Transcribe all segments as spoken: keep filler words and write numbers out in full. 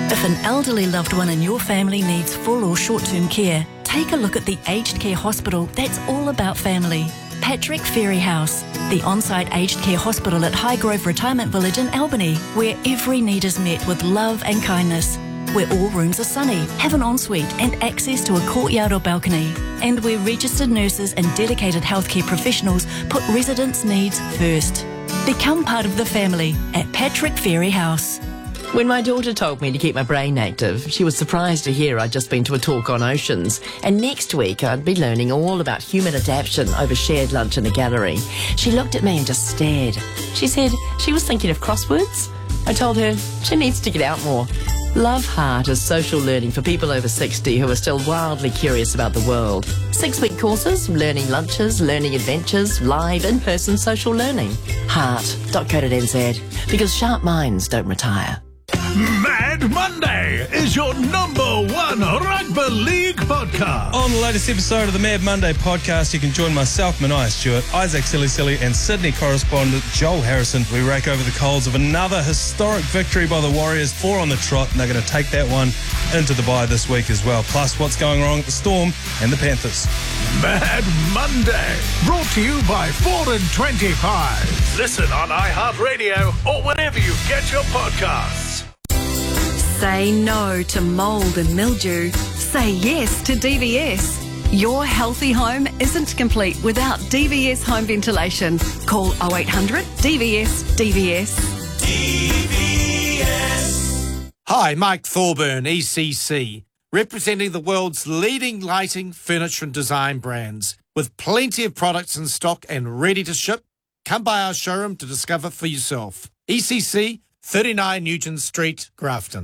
If an elderly loved one in your family needs full or short-term care, take a look at the aged care hospital that's all about family. Patrick Ferry House, the on-site aged care hospital at Highgrove Retirement Village in Albany, where every need is met with love and kindness, where all rooms are sunny, have an ensuite and access to a courtyard or balcony, and where registered nurses and dedicated healthcare professionals put residents' needs first. Become part of the family at Patrick Ferry House. When my daughter told me to keep my brain active, she was surprised to hear I'd just been to a talk on oceans, and next week I'd be learning all about human adaptation over shared lunch in a gallery. She looked at me and just stared. She said she was thinking of crosswords. I told her she needs to get out more. Love Heart is social learning for people over sixty who are still wildly curious about the world. Six-week courses, learning lunches, learning adventures, live in-person social learning. heart dot co dot n z, because sharp minds don't retire. Mad Monday is your number one rugby league podcast. On the latest episode of the Mad Monday podcast, you can join myself, Mania Stewart, Isaac Silly Silly, and Sydney correspondent Joel Harrison. We rake over the coals of another historic victory by the Warriors, four on the trot, and they're going to take that one into the bye this week as well. Plus, what's going wrong at the Storm and the Panthers. Mad Monday, brought to you by four and twenty-five. Listen on iHeartRadio or wherever you get your podcasts. Say no to mould and mildew. Say yes to D V S. Your healthy home isn't complete without D V S home ventilation. Call oh eight hundred D V S D V S. D V S. Hi, Mike Thorburn, E C C, representing the world's leading lighting, furniture and design brands. With plenty of products in stock and ready to ship, come by our showroom to discover for yourself. E C C, thirty-nine Nugent Street, Grafton.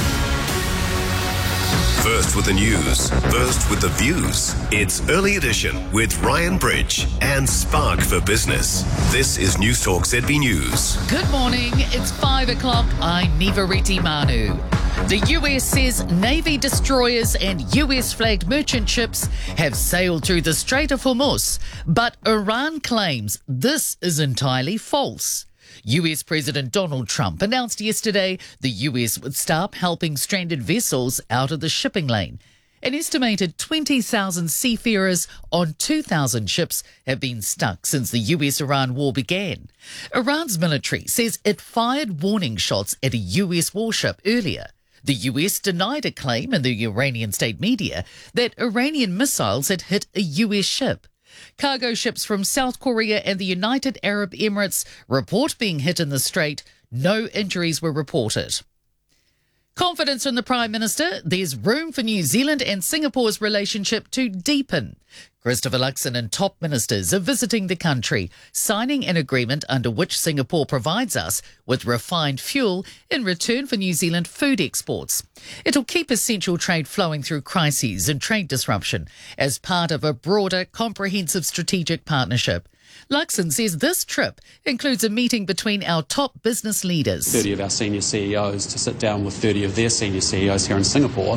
First with the news, first with the views. It's Early Edition with Ryan Bridge and Spark for Business. This is News Talk Z B News. Good morning. It's five o'clock. I'm Nivariti Manu. The U S says Navy destroyers and U S-flagged merchant ships have sailed through the Strait of Hormuz, but Iran claims this is entirely false. U S President Donald Trump announced yesterday the U S would stop helping stranded vessels out of the shipping lane. An estimated twenty thousand seafarers on two thousand ships have been stuck since the U S-Iran war began. Iran's military says it fired warning shots at a U S warship earlier. The U S denied a claim in the Iranian state media that Iranian missiles had hit a U S ship. Cargo ships from South Korea and the United Arab Emirates report being hit in the strait. No injuries were reported. Confidence in the Prime Minister. There's room for New Zealand and Singapore's relationship to deepen. Christopher Luxon and top ministers are visiting the country, signing an agreement under which Singapore provides us with refined fuel in return for New Zealand food exports. It'll keep essential trade flowing through crises and trade disruption as part of a broader, comprehensive strategic partnership. Luxon says this trip includes a meeting between our top business leaders. thirty of our senior C E Os to sit down with thirty of their senior C E Os here in Singapore